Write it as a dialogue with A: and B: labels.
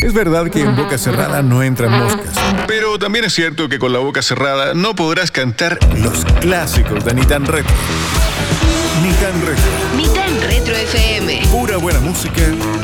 A: Es verdad que en boca cerrada no entran moscas,
B: Pero también es cierto que con la boca cerrada no podrás cantar.
A: los clásicos de Ni Tan Retro. Ni Tan Retro.
C: Ni tan Retro FM.
A: Pura buena música